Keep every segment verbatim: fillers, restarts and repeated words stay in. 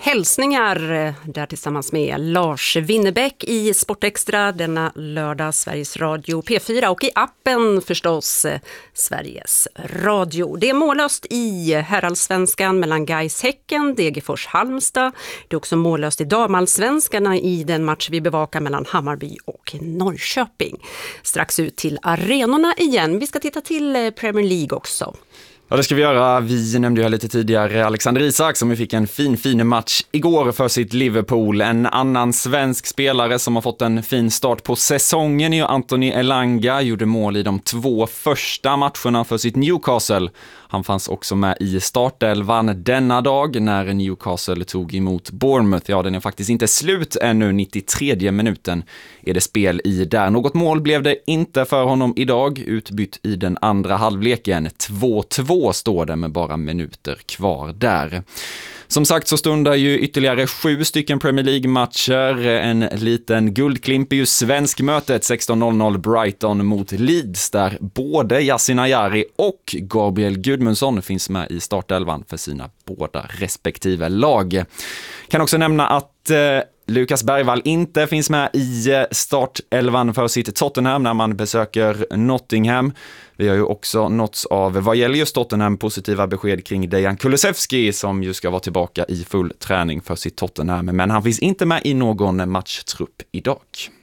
hälsningar där tillsammans med Lars Winnerbäck i Sportextra denna lördag, Sveriges Radio P fyra och i appen förstås Sveriges Radio. Det är mållöst i herrallsvenskan mellan Gais Häcken, Degerfors Halmstad. Det är också mållöst i damallsvenskarna i den match vi bevakar mellan Hammarby och Norrköping. Strax ut till arenorna igen. Vi ska titta till Premier League också. Ja, det ska vi göra. Vi nämnde ju här lite tidigare Alexander Isak som vi fick en fin, fin match igår för sitt Liverpool. En annan svensk spelare som har fått en fin start på säsongen är ju Anthony Elanga. Gjorde mål i de två första matcherna för sitt Newcastle. Han fanns också med i startelvan denna dag när Newcastle tog emot Bournemouth. Ja, den är faktiskt inte slut ännu. nittiotredje minuten är det spel i där. Något mål blev det inte för honom idag. Utbytt i den andra halvleken. två två står det med bara minuter kvar där. Som sagt så stundar ju ytterligare sju stycken Premier League-matcher. En liten guldklimp är ju svenskmötet sexton noll noll Brighton mot Leeds där både Yasin Ayari och Gabriel Gudmundsson finns med i startelvan för sina båda respektive lag. Kan också nämna att eh, Lukas Bergvall inte finns med i startelvan för sitt Tottenham när man besöker Nottingham. Vi har ju också nåtts av vad gäller just Tottenham positiva besked kring Dejan Kulusevski som ju ska vara tillbaka i full träning för sitt Tottenham. Men han finns inte med i någon matchtrupp idag.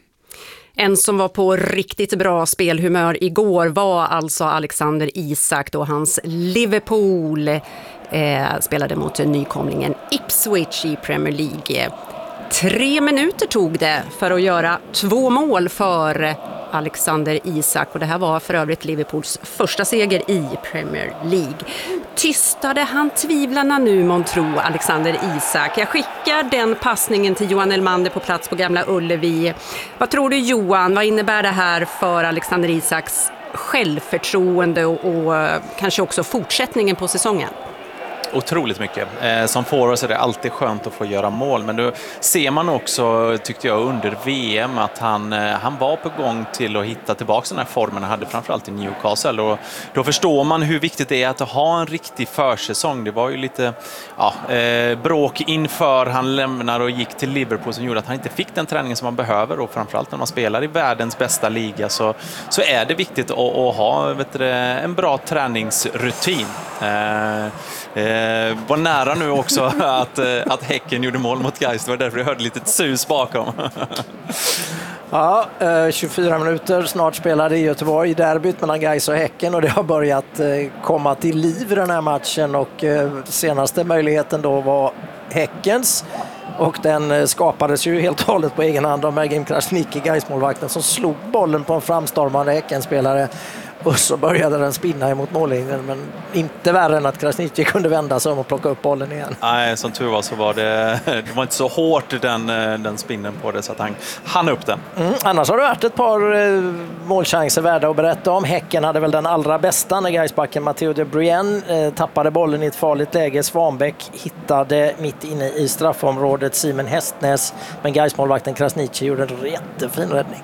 En som var på riktigt bra spelhumör igår var alltså Alexander Isak då hans Liverpool eh, spelade mot nykomlingen Ipswich i Premier League. Tre minuter tog det för att göra två mål för Alexander Isak och det här var för övrigt Liverpools första seger i Premier League. Tystade han tvivlarna nu, månntro Alexander Isak? Jag skickar den passningen till Johan Elmander på plats på Gamla Ullevi. Vad tror du, Johan? Vad innebär det här för Alexander Isaks självförtroende och, och kanske också fortsättningen på säsongen? Otroligt mycket. Eh, som forward så är det alltid skönt att få göra mål. Men då ser man också, tyckte jag, under V M att han, eh, han var på gång till att hitta tillbaka den här formen han hade framförallt i Newcastle. Och då förstår man hur viktigt det är att ha en riktig försäsong. Det var ju lite ja, eh, bråk inför han lämnade och gick till Liverpool som gjorde att han inte fick den träningen som man behöver. Och framförallt när man spelar i världens bästa liga så, så är det viktigt att, att ha vet du, en bra träningsrutin. Eh, Eh, var nära nu också att, att Häcken gjorde mål mot Gais. Det var därför jag hörde lite sus bakom. Ja, eh, tjugofyra minuter snart spelade i Göteborg derbyt mellan Gais och Häcken och det har börjat eh, komma till liv i den här matchen och eh, senaste möjligheten då var Häckens och den eh, skapades ju helt och hållet på egen hand av Mergim Krasniqi, Gais-målvakten som slog bollen på en framstormande Häcken-spelare. Och så började den spinna emot mållinjen, men inte värre än att Krasniqi kunde vända sig om och plocka upp bollen igen. Nej, som tur var så var det, det var inte så hårt den, den spinnen på det så att han hann upp den. Mm, annars har det varit ett par eh, målchanser värda att berätta om. Häcken hade väl den allra bästa när Gaisbacken Matteo de Bruyne eh, tappade bollen i ett farligt läge. Svanbäck hittade mitt inne i straffområdet Simon Hästnäs, men Gaismålvakten Krasniqi gjorde en jättefin räddning.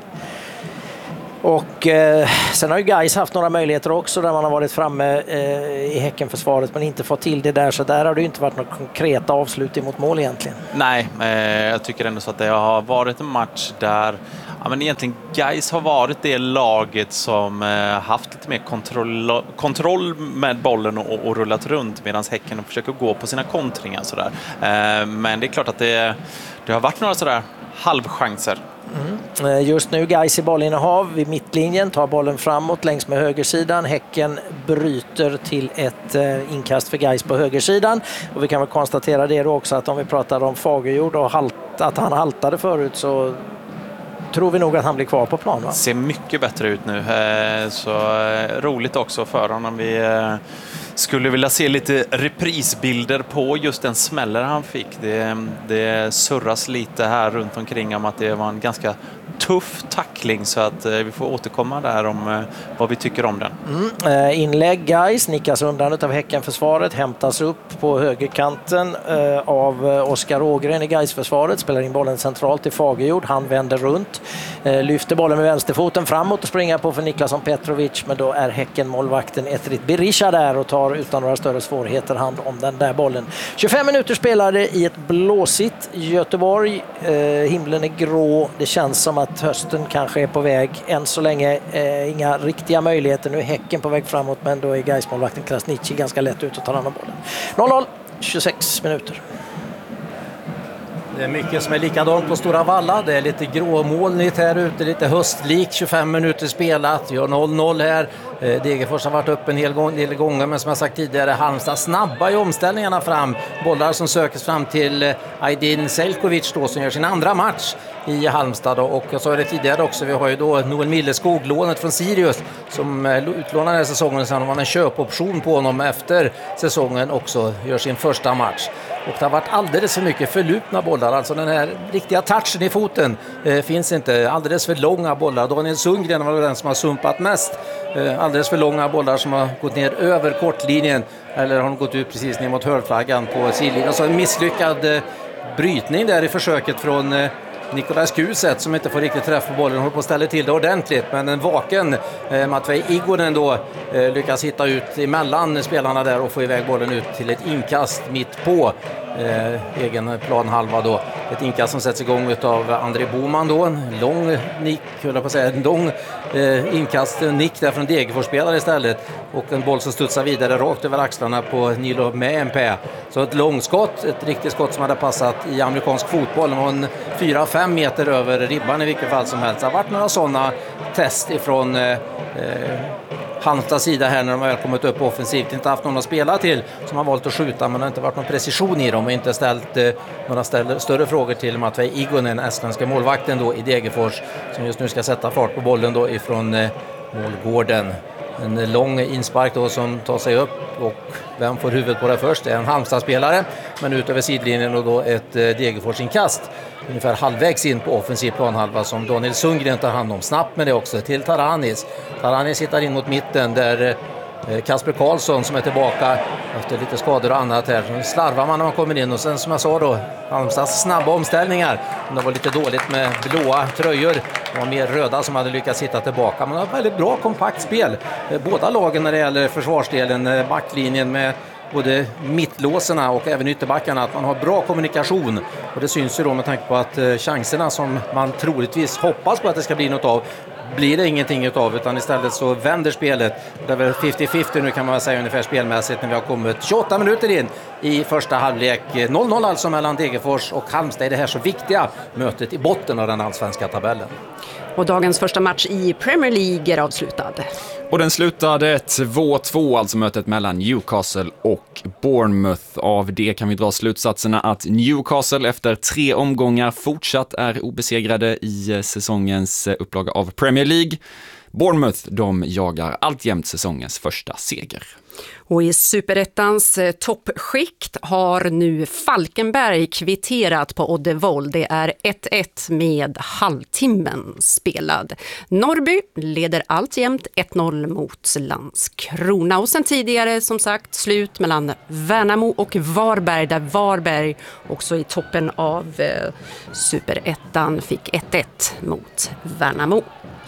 Och eh, sen har ju Gais haft några möjligheter också där man har varit framme eh, i Häckenförsvaret men inte fått till det där, så där har det ju inte varit något konkreta avslut emot mål egentligen. Nej, eh, jag tycker ändå så att det har varit en match där ja, men egentligen Gais har varit det laget som eh, haft lite mer kontroll, kontroll med bollen och, och rullat runt medan Häcken försöker gå på sina kontringar sådär. Eh, men det är klart att det, det har varit några sådär halvchanser. Mm. Just nu Gais i bollinnehav vid mittlinjen, tar bollen framåt längs med högersidan. Häcken bryter till ett eh, inkast för Gais på högersidan. Och vi kan väl konstatera det då också att om vi pratar om Fagerjord och halt, att han haltade förut så tror vi nog att han blir kvar på plan, va? Ser mycket bättre ut nu. Så roligt också för honom. Vi skulle vilja se lite reprisbilder på just den smäller han fick. Det, det surras lite här runt omkring om att det var en ganska tuff tackling, så att eh, vi får återkomma där om eh, vad vi tycker om den. Mm. Eh, inlägg Gais, nickas undan av Häckenförsvaret, hämtas upp på högerkanten eh, av Oskar Ågren i Gais-försvaret, spelar in bollen centralt till Fagerjord, han vänder runt, eh, lyfter bollen med vänsterfoten framåt och springer på för Niklasson Petrovic, men då är Häcken-målvakten Etrit Berisha där och tar utan några större svårigheter hand om den där bollen. tjugofem minuter spelade i ett blåsigt Göteborg, eh, himlen är grå, det känns som att hösten kanske är på väg, än så länge eh, inga riktiga möjligheter, nu är Häcken på väg framåt, men då är Gais-målvakten Krasniqi ganska lätt ut och tar hand om bollen. noll noll, tjugosex minuter. Det är mycket som är likadant på Stora Valla. Det är lite gråmolnigt här ute, lite höstlikt. tjugofem minuter spelat, gör noll noll här. Degerfors har varit upp en hel gång, del gånger, men som jag sagt tidigare, Halmstad snabba i omställningarna fram. Bollar som söks fram till Aydin Selkovic då, som gör sin andra match i Halmstad då. Och jag sa det tidigare också, vi har ju då Noel Milleskog, lånet från Sirius, som utlånade den här säsongen, sen har man en köpoption på honom efter säsongen också, gör sin första match. Och det har varit alldeles för mycket förlupna bollar, alltså den här riktiga touchen i foten eh, finns inte, alldeles för långa bollar. Daniel Sundgren var den som har sumpat mest, eh, alldeles för långa bollar som har gått ner över kortlinjen, eller har gått ut precis ner mot hörnflaggan på sidlinjen. Alltså en misslyckad eh, brytning där i försöket från eh, Nikolaj Kuset, som inte får riktigt träff på bollen, håller på att ställa till det ordentligt, men en vaken eh, Matvej Igonen då eh, lyckas hitta ut emellan spelarna där och få iväg bollen ut till ett inkast mitt på eh, egen planhalva då. Ett inkast som sätts igång av André Boman då, en lång nick, höll jag på att säga, en lång eh, inkast, en nick där från Degerfors-spelare istället, och en boll som studsar vidare rakt över axlarna på Nilo med M P. Så ett långskott, ett riktigt skott som hade passat i amerikansk fotboll, och en fyra fem meter över ribban i vilket fall som helst. Det har varit några sådana test ifrån eh, Halmstads sida här när de har kommit upp offensivt, inte haft någon att spela till, som har valt att skjuta, men det har inte varit någon precision i dem och inte ställt eh, några ställ, större frågor till Matvej Igonen, estländska målvakten då i Degerfors, som just nu ska sätta fart på bollen då ifrån eh, målgården. En lång inspark då som tar sig upp, och vem får huvudet på det först? Det är en Halmstad-spelare, men ut över sidlinjen, och då ett eh, Degerfors-inkast ungefär halvvägs in på offensiv planhalva som Daniel Sundgren tar hand om snabbt med det också till Taranis. Taranis hittar in mot mitten där eh, Kasper Karlsson som är tillbaka efter lite skador och annat här. Så slarvar man när man kommer in, och sen som jag sa då, Halmstads snabba omställningar. Det var lite dåligt med blåa tröjor. Det var mer röda som hade lyckats hitta tillbaka. Men det var ett väldigt bra kompakt spel. Båda lagen när det gäller försvarsdelen, backlinjen med både mittlåserna och även ytterbackarna, att man har bra kommunikation. Och det syns ju då med tanke på att chanserna som man troligtvis hoppas på att det ska bli något av, blir det ingenting utav, utan istället så vänder spelet. Det är väl femtio femtio nu kan man säga ungefär spelmässigt när vi har kommit tjugoåtta minuter in i första halvlek. noll noll alltså mellan Degerfors och Halmstad i det här så viktiga mötet i botten av den allsvenska tabellen. Och dagens första match i Premier League är avslutad. Och den slutade två två, alltså mötet mellan Newcastle och Bournemouth. Av det kan vi dra slutsatserna att Newcastle efter tre omgångar fortsatt är obesegrade i säsongens upplaga av Premier League. Bournemouth, de jagar alltjämt säsongens första seger. Och i Superettans toppskikt har nu Falkenberg kvitterat på Oddevold. Det är ett ett med halvtimmen spelad. Norrby leder alltjämt ett noll mot Landskrona. Och sen tidigare som sagt slut mellan Värnamo och Varberg, där Varberg också i toppen av eh, Superettan fick ett ett mot Värnamo.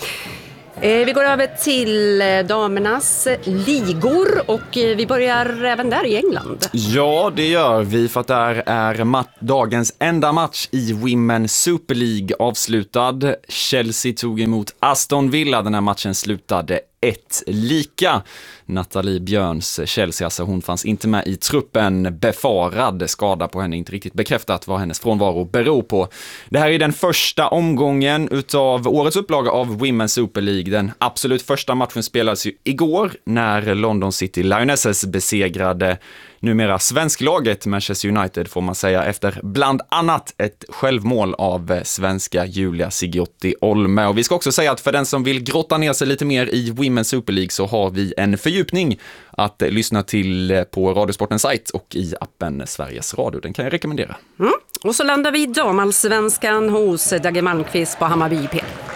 Vi går över till damernas ligor och vi börjar även där i England. Ja, det gör vi, för att där är mat- dagens enda match i Women's Super League avslutad. Chelsea tog emot Aston Villa. Den här matchen slutade ett lika. Nathalie Björns Chelsea, alltså hon fanns inte med i truppen, befarad skada på henne, inte riktigt bekräftat vad hennes frånvaro beror på. Det här är den första omgången utav årets upplaga av Women's Super League. Den absolut första matchen spelades ju igår när London City Lionesses besegrade numera svensklaget Manchester United, får man säga, efter bland annat ett självmål av svenska Julia Sigiotti Olme. Och vi ska också säga att för den som vill grotta ner sig lite mer i Women's Super League så har vi en fördjupning att lyssna till på Radiosportens sajt och i appen Sveriges Radio. Den kan jag rekommendera. Mm. Och så landar vi i damallsvenskan hos Dagge Malmqvist på Hammarby I P.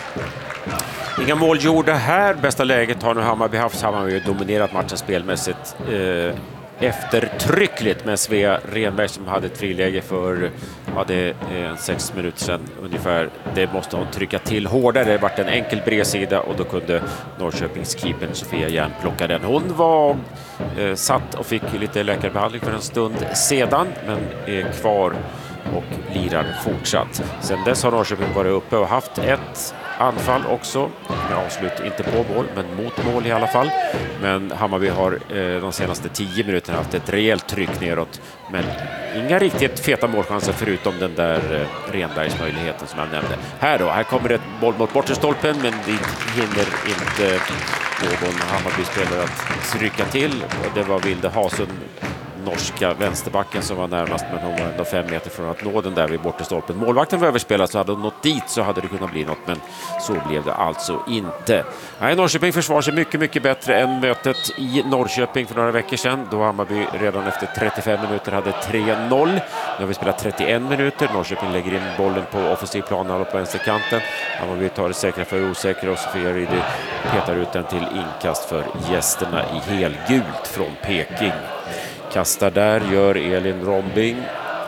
Inga mål gjorda här. Bästa läget har nu Hammarby haft. Hammarby har dominerat matchen spelmässigt eh, eftertryckligt med Svea Renberg som hade ett friläge för ja, det, eh, sex minuter sedan ungefär. Det måste hon trycka till hårdare. Det varit en enkel bredsida och då kunde Norrköpings keeper Sofia Järn plocka den. Hon var eh, satt och fick lite läkarbehandling för en stund sedan, men är kvar och lirar fortsatt. Sen dess har Norrköping varit uppe och haft ett anfall också, med avslut inte på mål men mot mål i alla fall. Men Hammarby har eh, de senaste tio minuterna haft ett rejält tryck neråt, men inga riktigt feta målchanser förutom den där eh, Renbergs möjligheten som jag nämnde. Här då, här kommer ett boll mot bortre stolpen, men dit hinner inte någon Hammarby-spelare att trycka till. Och det var Vilde Hasund, norska vänsterbacken, som var närmast, men hon var ändå fem meter från att nå den där vid bortre stolpen. Målvakten var överspelad, så hade hon nått dit så hade det kunnat bli något, men så blev det alltså inte. Nej, Norrköping försvarar sig mycket, mycket bättre än mötet i Norrköping för några veckor sedan, då Hammarby redan efter trettiofem minuter hade tre noll. Nu har vi spelat trettioen minuter. Norrköping lägger in bollen på offensiv plan på vänsterkanten. Hammarby tar det säkra för osäkra och Sofia Ryddy petar ut den till inkast för gästerna i helgult från Peking. Kastar där, gör Elin Rombing.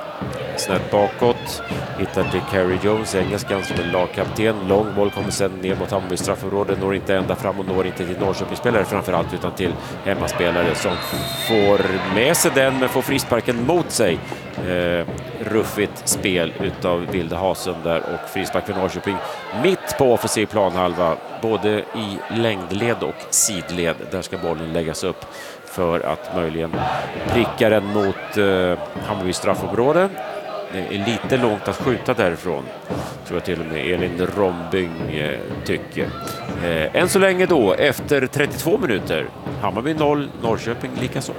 Snett bakåt. Hittar till Carrie Jones, engelskan som är lagkapten. Lång boll kommer sen ner mot Hammarby straffområde. Når inte ända fram och når inte till Norrköpingsspelare framförallt, utan till hemmaspelare som får med sig den men får frisparken mot sig. Eh, ruffigt spel utav Vilde Hasund där och frispark för Norrköping mitt på offensiv planhalva, både i längdled och sidled. Där ska bollen läggas upp för att möjligen pricka den mot eh, Hammarby straffområde. Det är lite långt att skjuta därifrån, tror jag till och med Elin Rombing eh, tycker. Eh, än så länge då, efter trettiotvå minuter, Hammarby noll, Norrköping likaså.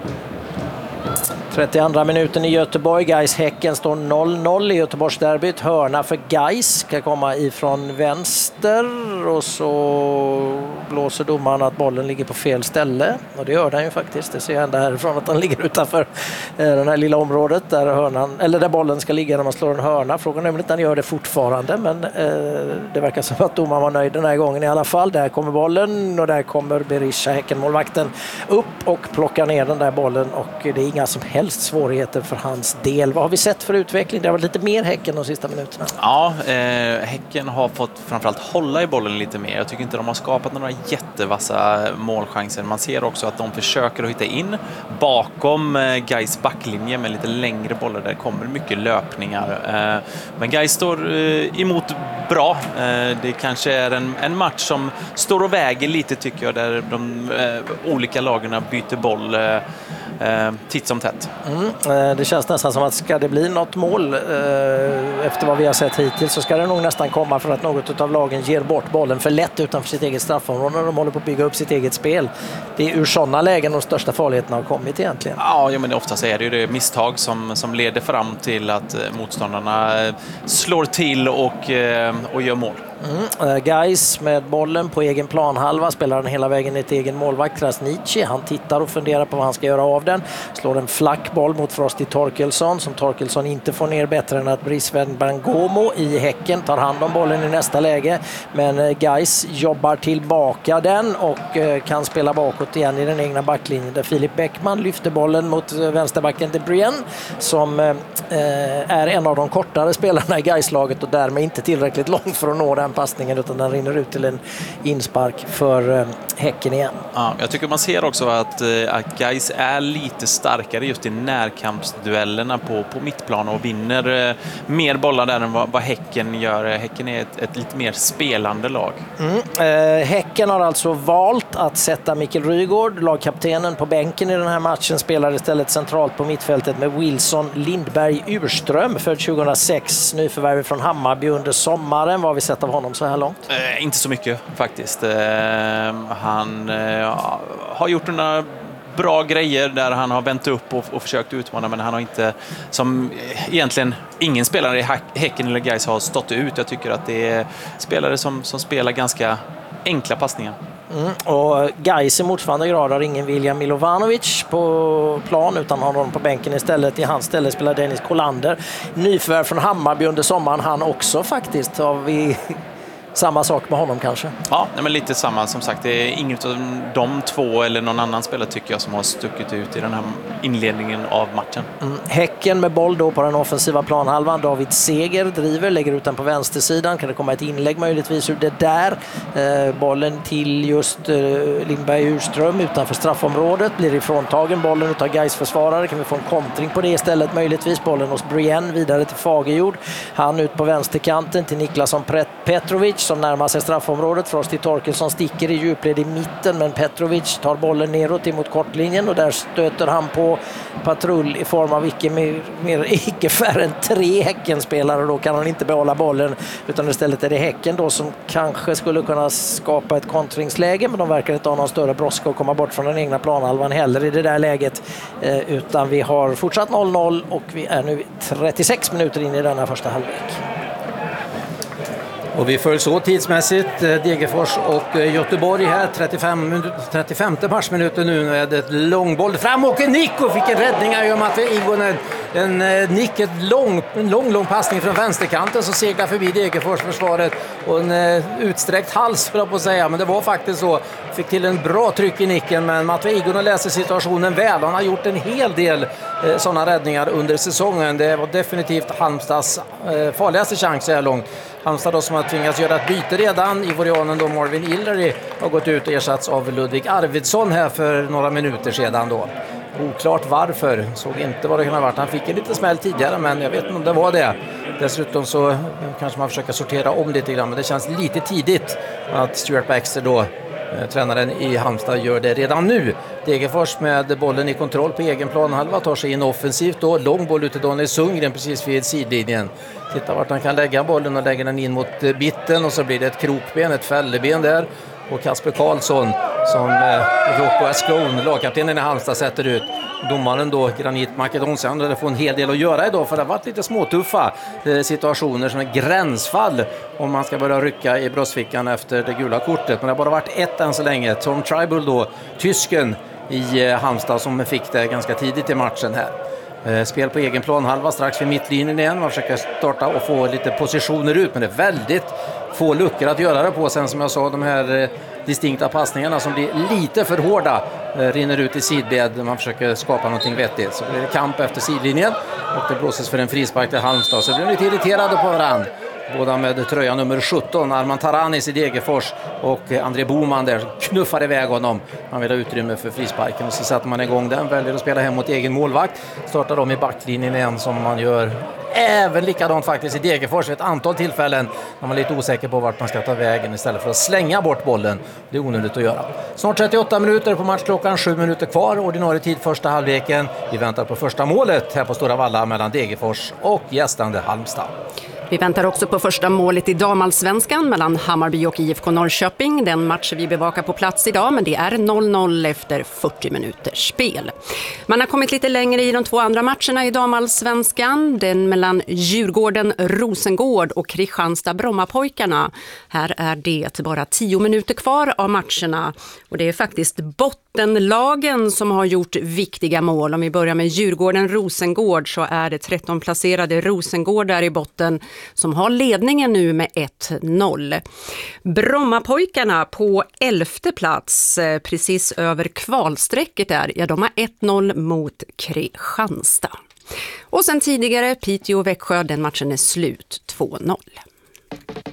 trettioandra minuten i Göteborg. Gais Häcken står noll noll i Göteborgsderbyt. Hörna för Gais ska komma ifrån vänster och så blåser domaren att bollen ligger på fel ställe. Och det gör den ju faktiskt. Det ser jag ända härifrån att den ligger utanför det här lilla området där, hörnan, eller där bollen ska ligga när man slår en hörna. Frågan är om inte den gör det fortfarande, men eh, det verkar som att domaren var nöjd den här gången i alla fall. Där kommer bollen och där kommer Berisha, Häcken-målvakten, upp och plockar ner den där bollen och det är inga som helst svårigheter för hans del. Vad har vi sett för utveckling? Det har varit lite mer Häcken de sista minuterna. Ja, eh, Häcken har fått framförallt hålla i bollen lite mer. Jag tycker inte de har skapat några jättevassa målchanser. Man ser också att de försöker att hitta in bakom eh, Gais backlinje med lite längre bollar. Där kommer mycket löpningar. Eh, men Gais står eh, emot bra. Eh, det kanske är en, en match som står och väger lite, tycker jag, där de eh, olika lagarna byter boll eh, eh, titt som tätt. Mm, det känns nästan som att ska det bli något mål eh, efter vad vi har sett hittills, så ska det nog nästan komma för att något av lagen ger bort bollen för lätt utanför sitt eget straffområde när de håller på att bygga upp sitt eget spel. Det är ur sådana lägen de största farligheterna har kommit egentligen. Ja, ja men oftast är det ju det misstag som, som leder fram till att motståndarna slår till och, och gör mål. Mm. Gais med bollen på egen planhalva, spelar den hela vägen i ett egen målvakt, Krasniqi. Han tittar och funderar på vad han ska göra av den. Slår en flack boll mot Frosty Torkelsson som Torkelsson inte får ner bättre än att Brisven Bangomo i Häcken tar hand om bollen i nästa läge. Men Gais jobbar tillbaka den och kan spela bakåt igen i den egna backlinjen där Filip Bäckman lyfter bollen mot vänsterbacken De Bruyne som eh, är en av de kortare spelarna i Gais-laget och därmed inte tillräckligt långt för att nå den passningen, utan den rinner ut till en inspark för eh, Häcken igen. Ja, jag tycker man ser också att, eh, att Gais är lite starkare just i närkampsduellerna på, på mittplan och vinner eh, mer bollar där än vad, vad Häcken gör. Häcken är ett, ett lite mer spelande lag. Mm. Eh, Häcken har alltså valt att sätta Mikael Rygaard, lagkaptenen, på bänken i den här matchen. Spelar istället centralt på mittfältet med Wilson Lindberg Urström, född tjugohundrasex, nyförvärv från Hammarby under sommaren. Vad har vi sett av honom så här långt? Eh, inte så mycket faktiskt. Eh, han eh, har gjort några bra grejer där han har vänt upp och, och försökt utmana, men han har inte, som egentligen ingen spelare i Häcken eller Gais har stått ut. Jag tycker att det är spelare som, som spelar ganska enkla passningar. Mm. Och Gais i motsvarande grad har ingen William Milovanovic på plan utan har honom på bänken istället. I hans ställe spelar Dennis Kolander, nyförvärv från Hammarby under sommaren. Han också faktiskt, har vi Samma sak med honom kanske? Ja, nej, men lite samma. Som sagt, det är inget av de två eller någon annan spelare tycker jag som har stuckit ut i den här inledningen av matchen. Mm. Häcken med boll då på den offensiva planhalvan. David Seger driver, lägger ut den på vänstersidan. Kan det komma ett inlägg möjligtvis ur det där? Eh, bollen till just eh, Lindberg Urström utanför straffområdet. Blir ifråntagen bollen utav Gais försvarare. Kan vi få en kontring på det istället möjligtvis? Bollen hos Brienne vidare till Fagerjord. Han ut på vänsterkanten till Niklasson Petrovic som närmar sig straffområdet. Frosty Torkelsson sticker i djupled i mitten, men Petrovic tar bollen neråt emot kortlinjen och där stöter han på patrull i form av icke, mer, mer, icke färre än tre Häckenspelare. Då kan han inte behålla bollen, utan istället är det Häcken då som kanske skulle kunna skapa ett kontringsläge, men de verkar inte ha någon större brådska att komma bort från den egna planhalvan heller i det där läget, eh, utan vi har fortsatt noll noll och vi är nu trettiosex minuter in i denna första halvlek. Och vi följs så tidsmässigt, Degerfors och Göteborg här, trettiofem, trettiofemte matchminuten nu med ett långboll fram och Nico fick en räddning här, gör Matte Igonen. En nick, ett lång, en lång, lång passning från vänsterkanten som seglar förbi Degerfors försvaret och en uh, utsträckt hals för att säga, men det var faktiskt så. Fick till en bra tryck i nicken, men Matte Igonen läser situationen väl. Han har gjort en hel del uh, sådana räddningar under säsongen. Det var definitivt Halmstads uh, farligaste chans så här långt. Halmstad då som har tvingats göra ett byte redan. Ivorianen då Marvin Illery har gått ut och ersatts av Ludvig Arvidsson här för några minuter sedan då. Oklart varför, såg inte vad det kunde ha varit. Han fick en lite smäll tidigare, men jag vet inte om det var det. Dessutom så kanske man försöker sortera om lite grann, men det känns lite tidigt att Stuart Baxter då, eh, tränaren i Halmstad, gör det redan nu. Degerfors med bollen i kontroll på egen planhalva tar sig in offensivt då. Lång boll ut till Daniel Sundgren precis vid sidlinjen. Titta vart han kan lägga bollen och lägger den in mot eh, bitten, och så blir det ett krokben, ett fälleben där. Och Kasper Karlsson som eh, Rocco Ascone, lagkaptenen i Halmstad, sätter ut. Domaren då, Granit Makedonsen, det får en hel del att göra idag, för det har varit lite småtuffa eh, situationer som är gränsfall om man ska börja rycka i bröstfickan efter det gula kortet. Men det har bara varit ett än så länge. Tom Tribal då, tysken i eh, Halmstad, som fick det ganska tidigt i matchen här. Eh, spel på egen planhalva strax vid mittlinjen igen. Man försöker starta och få lite positioner ut, men det är väldigt få luckor att göra det på. Sen som jag sa, de här eh, distinkta passningarna som blir lite för hårda eh, rinner ut i sidled. Man försöker skapa någonting vettigt. Så blir det kamp efter sidlinjen och det blåses för en frispark till Halmstad. Så blir de lite irriterade på varandra. Båda med tröja nummer sjutton, Arman Taranis i Degerfors, och André Boman där knuffar iväg honom. Han vill ha utrymme för frisparken, och så sätter man igång den, väljer att spela hem mot egen målvakt. Startar de i backlinjen igen, som man gör även likadant faktiskt i Degerfors vid ett antal tillfällen när man är lite osäker på vart man ska ta vägen istället för att slänga bort bollen. Det är onödigt att göra. Snart trettioåtta minuter på matchklockan, sju minuter kvar, ordinarie tid första halvleken. Vi väntar på första målet här på Stora Valla mellan Degerfors och gästande Halmstad. Vi väntar också på första målet i damallsvenskan mellan Hammarby och I F K Norrköping. Den matchen vi bevakar på plats idag, men det är noll noll efter fyrtio minuters spel. Man har kommit lite längre i de två andra matcherna i damallsvenskan. Den mellan Djurgården-Rosengård och Kristianstad-Brommapojkarna. Här är det bara tio minuter kvar av matcherna. Och det är faktiskt bottenlagen som har gjort viktiga mål. Om vi börjar med Djurgården-Rosengård så är det tretton-placerade Rosengård där i botten som har ledningen nu med ett noll. Brommapojkarna på elfte plats, precis över kvalsträcket där, ja, de har ett noll mot Kristianstad. Och sen tidigare Piteå-Växjö, den matchen är slut två noll.